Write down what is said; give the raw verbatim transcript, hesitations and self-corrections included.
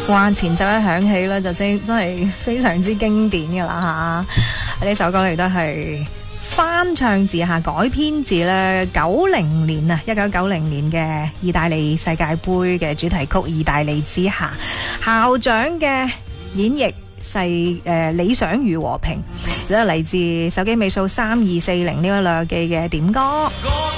哇！前奏一響起咧，就真真係非常之經典噶啦吓。呢首歌嚟都係翻唱自下改編自咧九零年啊，一九九零年嘅意大利世界盃嘅主題曲《意大利之夏》，校長嘅演繹世誒、呃、理想與和平，都係嚟自手機尾數三二四零呢位老友記嘅點歌。